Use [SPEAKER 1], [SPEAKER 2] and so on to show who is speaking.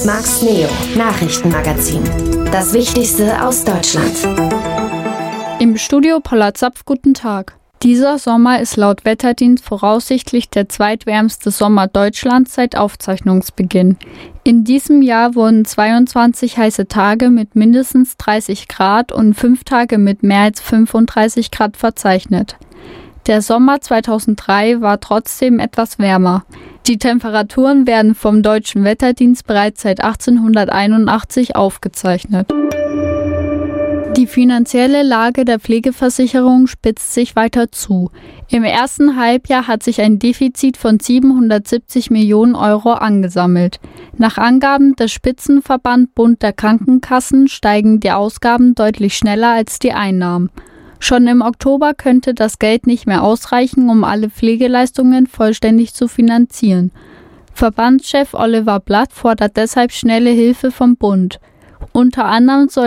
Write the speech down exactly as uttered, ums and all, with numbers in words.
[SPEAKER 1] Max Neo Nachrichtenmagazin. Das Wichtigste aus Deutschland.
[SPEAKER 2] Im Studio Paula Zapf, guten Tag. Dieser Sommer ist laut Wetterdienst voraussichtlich der zweitwärmste Sommer Deutschlands seit Aufzeichnungsbeginn. In diesem Jahr wurden zweiundzwanzig heiße Tage mit mindestens dreißig Grad und fünf Tage mit mehr als fünfunddreißig Grad verzeichnet. Der Sommer zweitausenddrei war trotzdem etwas wärmer. Die Temperaturen werden vom Deutschen Wetterdienst bereits seit achtzehnhunderteinundachtzig aufgezeichnet. Die finanzielle Lage der Pflegeversicherung spitzt sich weiter zu. Im ersten Halbjahr hat sich ein Defizit von siebenhundertsiebzig Millionen Euro angesammelt. Nach Angaben des Spitzenverband Bund der Krankenkassen steigen die Ausgaben deutlich schneller als die Einnahmen. Schon im Oktober könnte das Geld nicht mehr ausreichen, um alle Pflegeleistungen vollständig zu finanzieren. Verbandschef Oliver Blatt fordert deshalb schnelle Hilfe vom Bund. Unter anderem soll